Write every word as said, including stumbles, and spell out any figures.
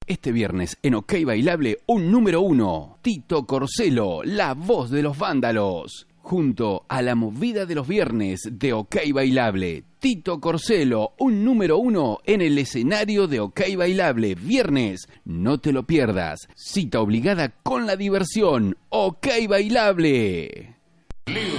Este viernes en OK Bailable, un número uno. Tito Corcelo, la voz de los vándalos. Junto a la movida de los viernes de OK Bailable. Tito Corcelo, un número uno en el escenario de OK Bailable. Viernes, no te lo pierdas. Cita obligada con la diversión. OK Bailable.